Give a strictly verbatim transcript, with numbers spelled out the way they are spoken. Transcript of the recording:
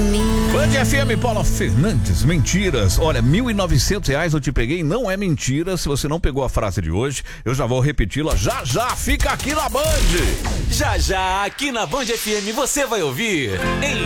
Band F M, Paula Fernandes, mentiras. Olha, mil e novecentos reais eu te peguei, não é mentira. Se você não pegou a frase de hoje, eu já vou repeti-la já já. Fica aqui na Band. Já já, aqui na Band F M, você vai ouvir em